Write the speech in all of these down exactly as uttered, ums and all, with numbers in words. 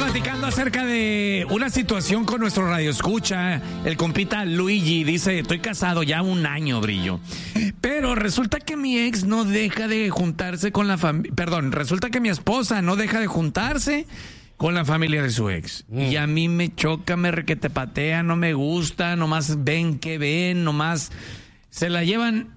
platicando acerca de una situación con nuestro radioescucha. El compita Luigi dice, estoy casado ya un año, Brillo. Pero resulta que mi ex no deja de juntarse con la familia. Perdón, resulta que mi esposa no deja de juntarse con la familia de su ex. Mm. Y a mí me choca, me requetepatea, no me gusta, nomás ven que ven, nomás se la llevan...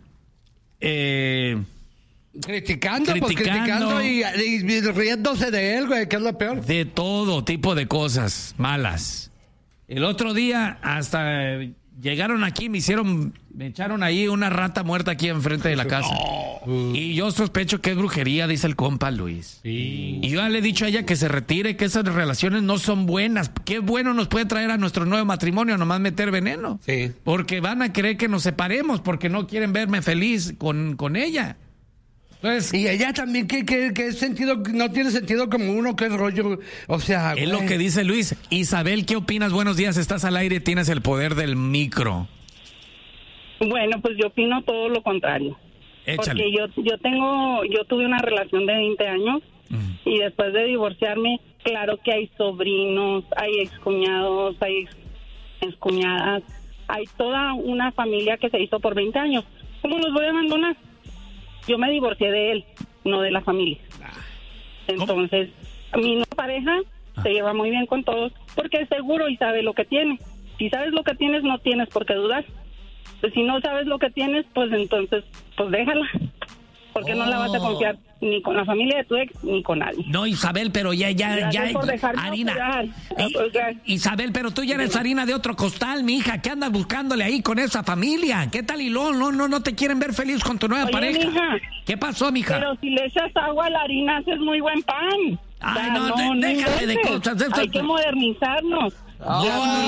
Eh, Criticando, criticando, pues criticando y, y, y riéndose de él, güey, que es lo peor. De todo tipo de cosas malas. El otro día hasta llegaron aquí, me hicieron, me echaron ahí una rata muerta aquí enfrente de la casa. No. Y yo sospecho que es brujería, dice el compa Luis. Sí. Y yo ya le he dicho a ella que se retire, que esas relaciones no son buenas. Qué bueno nos puede traer a nuestro nuevo matrimonio nomás meter veneno. Sí. Porque van a querer que nos separemos porque no quieren verme feliz con, con ella. Entonces, y ella también, ¿qué, qué, qué sentido? No tiene sentido como uno, qué rollo. O sea, es güey. Lo que dice Luis. Isabel, ¿qué opinas? Buenos días, estás al aire, tienes el poder del micro. Bueno, pues yo opino todo lo contrario. Échale. Porque yo, yo tengo, yo tuve una relación de veinte años uh-huh. y después de divorciarme, claro que hay sobrinos, hay excuñados, hay ex, excuñadas, hay toda una familia que se hizo por veinte años. ¿Cómo los voy a abandonar? Yo me divorcié de él, no de la familia. Entonces, ¿cómo? Mi nueva pareja ah. se lleva muy bien con todos, porque es seguro y sabe lo que tiene. Si sabes lo que tienes, no tienes por qué dudar. Pues si no sabes lo que tienes, pues entonces, pues déjala. Porque oh. no la vas a confiar ni con la familia de tu ex, ni con nadie. No, Isabel, pero ya, ya, ya, harina. Y, Isabel, pero tú ya eres harina de otro costal, mi hija. ¿Qué andas buscándole ahí con esa familia? ¿Qué tal? Y no, no, no, no te quieren ver feliz con tu nueva Oye, pareja. Mija, ¿qué pasó, mija? Pero si le echas agua a la harina, haces muy buen pan. Ay, o sea, no, no, de, déjate de cosas. De Hay que modernizarnos. Oh.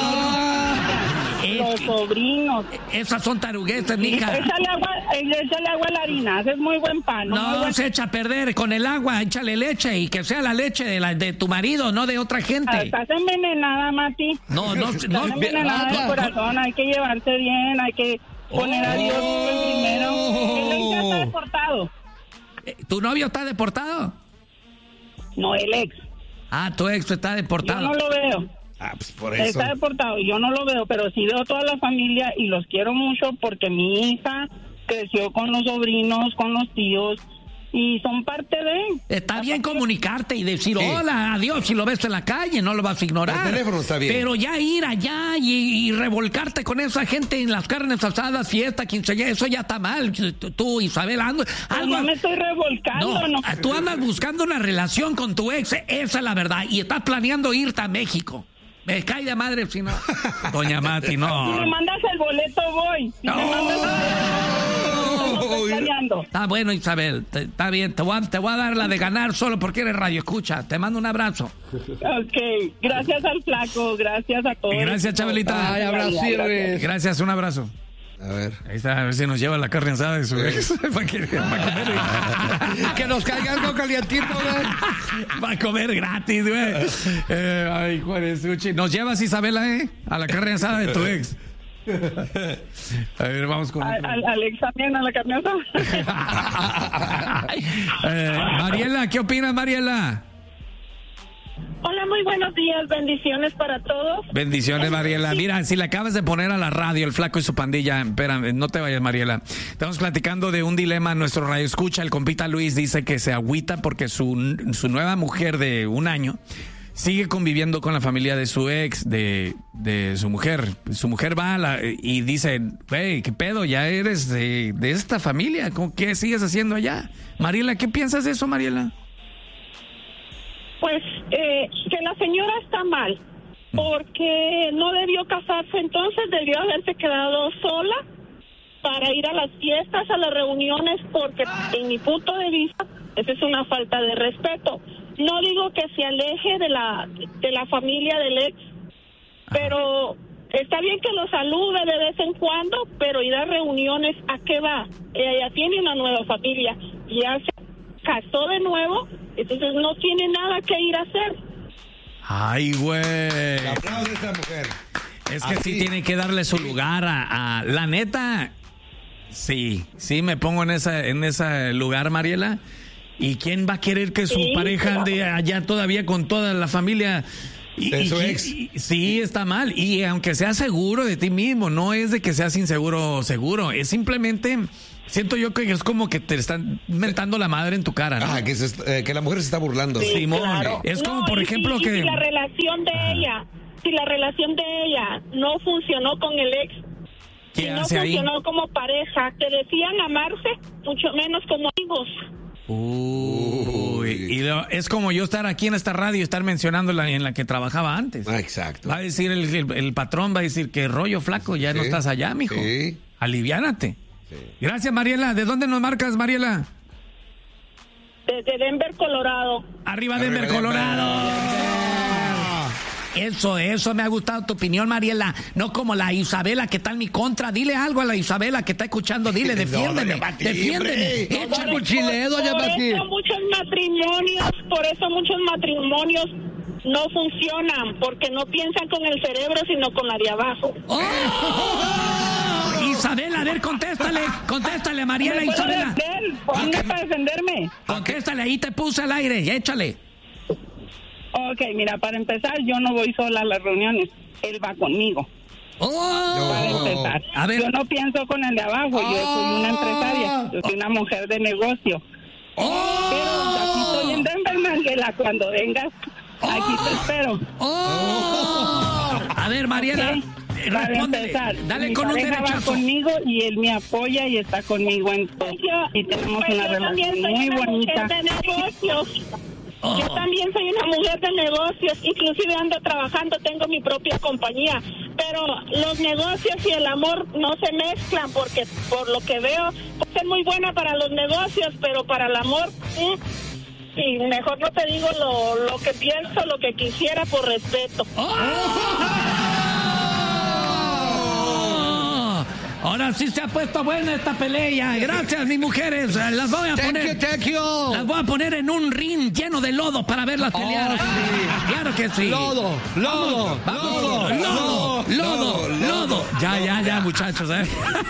Los sobrinos. Esas son taruguetas, mija. Échale agua, échale agua a la harina, haces muy buen pan. No, no buen... se echa a perder con el agua, échale leche y que sea la leche de, la, de tu marido, no de otra gente. Ah, estás envenenada, Mati. No, no, estás no. envenenada no, de corazón, hay que llevarse bien, hay que poner oh. a Dios primero. El ex ya está deportado. ¿Tu novio está deportado? No, el ex. Ah, tu ex está deportado. Yo no lo veo. Ah, pues por eso. Está deportado, yo no lo veo, pero sí veo toda la familia y los quiero mucho porque mi hija creció con los sobrinos, con los tíos y son parte de... Está bien comunicarte y decir sí. hola, adiós, si lo ves en la calle, no lo vas a ignorar. El teléfono está bien. Pero ya ir allá y, y revolcarte con esa gente en las carnes asadas, fiesta, quinceañera, eso ya está mal. Tú, Isabel, ando... Algo... No me estoy revolcando, no, no. Tú andas buscando una relación con tu ex, esa es la verdad, y estás planeando irte a México. Me cae de madre si no. Doña Mati, no. Si me mandas el boleto, voy. Si no. me mandas el boleto, está bueno, Isabel. Te, está bien. Te voy, a, te voy a dar la de ganar solo porque eres radio escucha. Te mando un abrazo. Ok. Gracias al flaco. Gracias a todos. Gracias, Chabelita. Ay, abrazo. Gracias. Gracias, un abrazo. A ver. Ahí está, a ver si nos lleva la carne asada de su ex. para que, para comer. Que nos caiga algo calientito, güey. Va a comer gratis, güey. Eh, ay, Juárez, Uchi. Nos llevas, Isabela, ¿eh? A la carne asada de tu ex. A ver, vamos con... A, a, Alex también, a la carne asada. eh, Mariela, ¿qué opinas, Mariela? Hola, muy buenos días, bendiciones para todos. Bendiciones, Mariela. Sí. Mira, si le acabas de poner a la radio el flaco y su pandilla, espérame, no te vayas, Mariela. Estamos platicando de un dilema, nuestro radio escucha, el compita Luis dice que se agüita porque su, su nueva mujer de un año sigue conviviendo con la familia de su ex, de, de su mujer. Su mujer va a la, y dice, hey, ¿qué pedo? Ya eres de, de esta familia, ¿qué sigues haciendo allá? Mariela, ¿qué piensas de eso, Mariela? Pues eh, que la señora está mal, porque no debió casarse, entonces debió haberse quedado sola para ir a las fiestas, a las reuniones, porque en mi punto de vista, esa es una falta de respeto. No digo que se aleje de la de la familia del ex, pero está bien que lo salude de vez en cuando, pero ir a reuniones, ¿a qué va? Ella ya tiene una nueva familia, ya se casó de nuevo, entonces no tiene nada que ir a hacer. Ay, güey. Aplaude a esta mujer. Es que Así. sí tiene que darle su lugar a, a... La neta, sí, sí me pongo en esa en ese lugar, Mariela. ¿Y quién va a querer que su Sí, pareja pero- ande allá todavía con toda la familia? Y, De y- su y- ex. y- sí, está mal. Y aunque seas seguro de ti mismo, no es de que seas inseguro seguro. Es simplemente, siento yo que es como que te están mentando la madre en tu cara, ¿no? Ah, que, se est- eh, que la mujer se está burlando. Sí, Simón, claro. es como, No, por y ejemplo, si, y que... si la relación de ella, si la relación de ella no funcionó con el ex, ¿Qué si no hace ahí? funcionó como pareja, que decían amarse, mucho menos como amigos. Uy, y lo- es como yo estar aquí en esta radio y estar mencionando la en la que trabajaba antes. Ah, exacto. Va a decir el, el- el patrón, va a decir que rollo flaco, ya no Sí, estás allá, mijo. sí. Aliviánate. Sí. Gracias, Mariela. ¿De dónde nos marcas, Mariela? Desde Denver, Colorado. Arriba Arriba Denver, Denver. Colorado. Eso, eso me ha gustado tu opinión, Mariela. No como la Isabela que está en mi contra. Dile algo a la Isabela que está escuchando. Dile, No, defiéndeme, doña Pati, defiéndeme. hombre. Échale. Cuchileo, doña Por Pati. eso muchos matrimonios, por eso muchos matrimonios no funcionan, porque no piensan con el cerebro, sino con la de abajo. ¡Oh! Isabela, a ver, contéstale, contéstale, ¿Me Mariela, puedo Isabela. defender? Ponme para defenderme. Contéstale, ahí te puse al aire, y échale. Ok, mira, para empezar, yo no voy sola a las reuniones. Él va conmigo, ¡Oh! para empezar. A ver. Yo no pienso con el de abajo. Yo soy una empresaria. Yo soy una mujer de negocio. Pero aquí estoy en Denver, Mariela. Cuando vengas, aquí te espero. ¡Oh! A ver, Mariela, Ok, para respóndele. empezar, Dale mi con un pareja va derechazo. conmigo y él me apoya y está conmigo en todo. Y tenemos Pues una yo también relación soy muy una bonita. mujer de negocios. Oh. Yo también soy una mujer de negocios, inclusive ando trabajando, tengo mi propia compañía, pero los negocios y el amor no se mezclan porque por lo que veo, pues soy muy buena para los negocios, pero para el amor, mm, sí, mejor no te digo lo, lo que pienso, lo que quisiera por respeto. ¡Oh! Ahora sí se ha puesto buena esta pelea. Gracias, mis mujeres. Las voy a Thank poner. you, thank you. Las voy a poner en un ring lleno de lodo para verlas pelear. Oh, sí. Claro que sí. Lodo, lodo, Vamos, lodo, lodo, lodo, lodo. Ya, ya, ya, muchachos. ¿eh?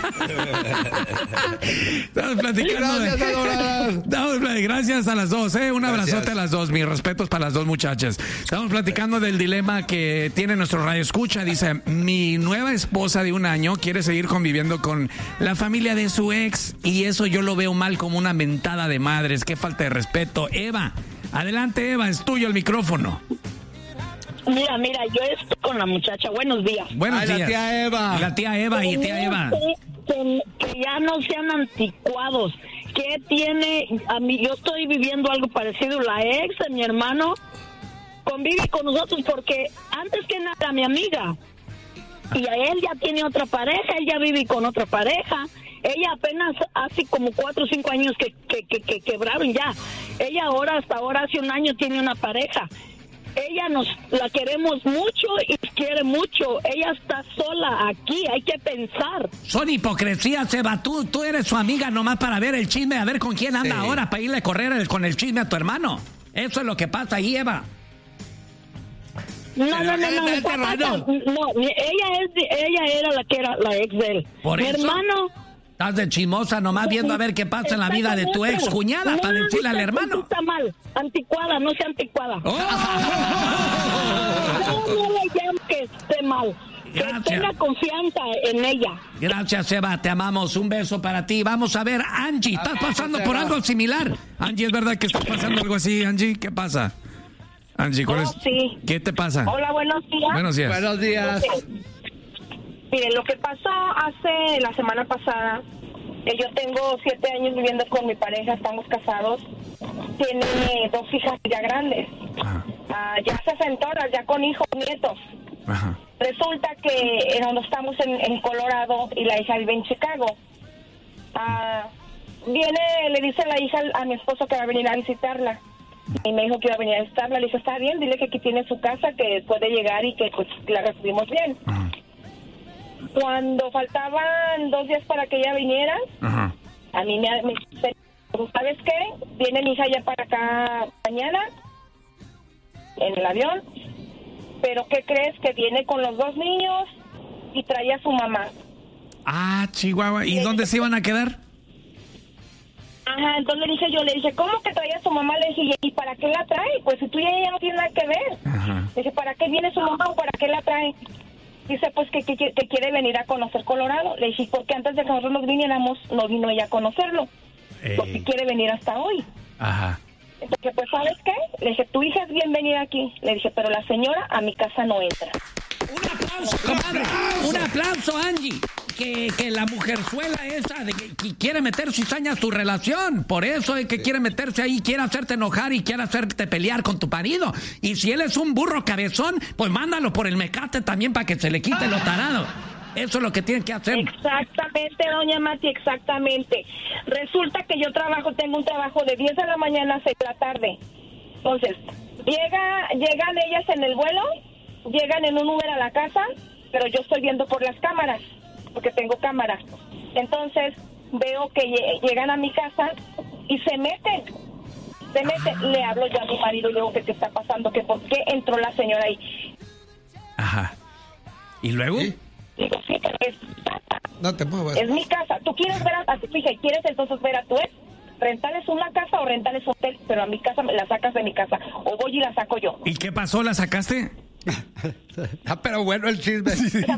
Estamos platicando. de- Gracias, adoradas. Estamos pla- Gracias a las dos, ¿eh? Un Gracias. abrazote a las dos. Mis respetos para las dos muchachas. Estamos platicando del dilema que tiene nuestro radio escucha. Dice, mi nueva esposa de un año quiere seguir conviviendo con la familia de su ex y eso yo lo veo mal como una mentada de madres. Qué falta de respeto. Eva, adelante, Eva, es tuyo el micrófono. Mira, mira, yo estoy con la muchacha, buenos días. Buenos Ay, días. la tía Eva. La tía Eva y tía Eva. Que, que ya no sean anticuados. ¿Qué tiene? A mí, yo estoy viviendo algo parecido. La ex de mi hermano convive con nosotros porque antes que nada era mi amiga. Y a él ya tiene otra pareja, él ya vive con otra pareja. Ella apenas hace como cuatro o cinco años que, que, que, que quebraron ya. Ella ahora, hasta ahora, hace un año tiene una pareja. Ella nos la queremos mucho y quiere mucho. Ella está sola aquí, hay que pensar. Son hipocresías, Eva. Tú, tú eres su amiga nomás para ver el chisme, a ver con quién anda Sí. ahora, para irle a correr el- con el chisme a tu hermano. Eso es lo que pasa ahí, Eva. No, no, no, no, Este no, hermano. no, ella es de- ella era la que era la ex de él. Por Mi eso. hermano Estás de chismosa nomás viendo a ver qué pasa en la está vida de con tu otro. ex cuñada No, para decirle al está- hermano. Está mal, anticuada, no sea anticuada. ¡Oh! No, no le llamo que esté mal. Que Gracias. tenga confianza en ella. Gracias, Eva, te amamos. Un beso para ti. Vamos a ver, Angie, ¿estás pasando por algo similar? Angie, ¿es verdad que estás pasando algo así, Angie? ¿Qué pasa? Angie, ¿cuál Oh, es? sí. ¿Qué te pasa? Hola, buenos días. Buenos días. Buenos días. Miren, lo que pasó hace la semana pasada, eh, yo tengo siete años viviendo con mi pareja, estamos casados, tiene dos hijas ya grandes, Ajá, ah, ya sesentonas, ya con hijos, nietos. ajá. Resulta que eh, cuando estamos en, en Colorado y la hija vive en Chicago, ah, viene, le dice la hija a mi esposo que va a venir a visitarla. Y me dijo que iba a venir a visitarla. Le dije, está bien, dile que aquí tiene su casa, que puede llegar y que pues la recibimos bien. Ajá. Cuando faltaban dos días para que ella viniera, Ajá. a mí me, me dice, ¿sabes qué? Viene mi hija ya para acá mañana en el avión, pero ¿qué crees? Que viene con los dos niños y trae a su mamá. Ah, Chihuahua. ¿Y dónde se iban a quedar? Ajá, entonces le dije yo, le dije, ¿cómo que traía a su mamá? Le dije, ¿y para qué la trae? Pues si tú y ella no tiene nada que ver. Ajá. Le dije, ¿para qué viene su mamá o para qué la trae? Dice, pues que, que, que quiere venir a conocer Colorado. Le dije, porque antes de que nosotros nos viniéramos, no vino ella a conocerlo. Ey. Porque quiere venir hasta hoy. Ajá. Entonces, pues, ¿sabes qué? Le dije, tu hija es bienvenida aquí. Le dije, pero la señora a mi casa no entra. Un aplauso, comadre. Un aplauso, Angie. Que, que la mujerzuela esa de que, que quiere meter cizaña a tu relación. Por eso es que quiere meterse ahí, quiere hacerte enojar y quiere hacerte pelear con tu marido. Y si él es un burro cabezón, pues mándalo por el mecate también para que se le quite lo tarado. Eso es lo que tienen que hacer. Exactamente, doña Mati, exactamente. Resulta que yo trabajo, tengo un trabajo de diez de la mañana a seis de la tarde. Entonces, llega, llegan ellas en el vuelo, llegan en un Uber a la casa, pero yo estoy viendo por las cámaras, porque tengo cámaras. Entonces, veo que llegan a mi casa y se meten. Se meten. Le hablo yo a mi marido y le digo que qué está pasando, que por qué entró la señora ahí. Ajá. ¿Y luego? ¿Sí? Digo, sí, pero es, No te muevas. es mi casa. ¿Tú quieres ver a, a tu hija y quieres entonces ver a tu ex? Rentales una casa o rentales un hotel, pero a mi casa me la sacas de mi casa. O voy y la saco yo. ¿Y qué pasó? ¿La sacaste? Ah, pero bueno el chisme.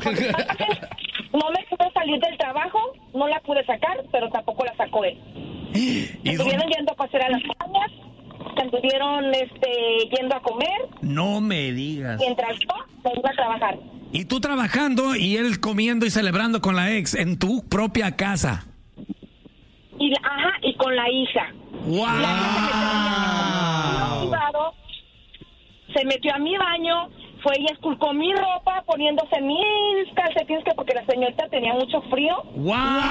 No me pude salir del trabajo, no la pude sacar, pero tampoco la sacó él. ¿Y Estuvieron dónde? yendo a pasear a las cañas, se estuvieron este, yendo a comer, No me digas. mientras yo me iba a trabajar. Y tú trabajando y él comiendo y celebrando con la ex en tu propia casa. Y, la- ajá, y con la hija. ¡Wow! La hija se metió a mi baño, se metió a mi baño, fue y esculcó mi ropa, poniéndose mis calcetines, que porque la señorita tenía mucho frío. ¡Wow!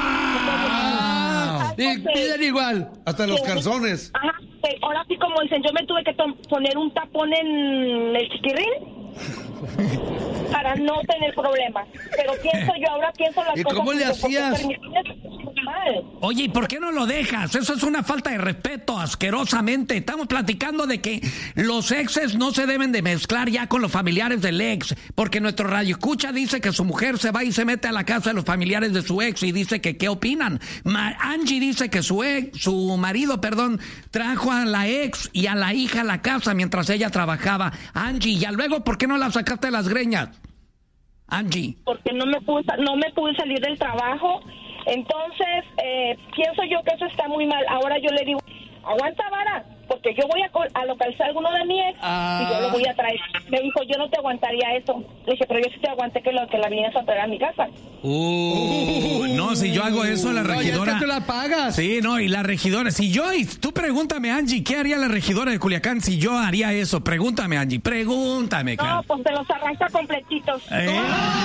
Ah, y piden igual. Hasta los calzones. Ajá, eh, ahora sí como dicen, yo me tuve que to- poner un tapón en el chiquirrín para no tener problemas. Pero pienso yo, ahora pienso las ¿Y cosas. cómo le que- porque hacías? permitirles es mal. Oye, ¿y por qué no lo dejas? Eso es una falta de respeto, asquerosamente. Estamos platicando de que los exes no se deben de mezclar ya con los familiares del ex, porque nuestro radio escucha dice que su mujer se va y se mete a la casa de los familiares de su ex y dice que qué opinan. Ma- Angie dice que su ex, su marido, perdón, trajo a la ex y a la hija a la casa mientras ella trabajaba. Angie, ya luego, ¿por qué no la sacaste de las greñas? Angie. Porque no me pude, sa- no me pude salir del trabajo. Entonces, eh, pienso yo que eso está muy mal. Ahora yo le digo, aguanta vara, porque yo voy a, co- a localizar a alguno de mi ex Ah. y yo lo voy a traer. Me dijo, yo no te aguantaría eso. Le dije, pero yo sí te aguanté que, lo, que la vienes a traer a mi casa. Uh, no, si yo hago eso, la No, ya es regidora. que tú la pagas. Sí, no, y la regidora, si yo, y tú pregúntame, Angie, ¿qué haría la regidora de Culiacán si yo haría eso? Pregúntame, Angie, pregúntame, No, claro. pues te los arranca completitos. ¿Eh?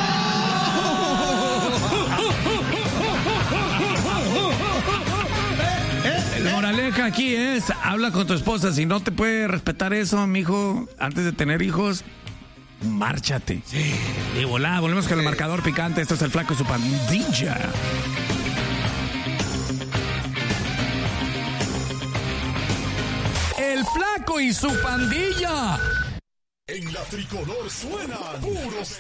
La moraleja aquí es, habla con tu esposa, si no te puede respetar eso, mijo, antes de tener hijos, márchate. Sí. Y volá, volvemos con el marcador picante, este es el Flaco y su pandilla. El Flaco y su pandilla. En la tricolor suenan puros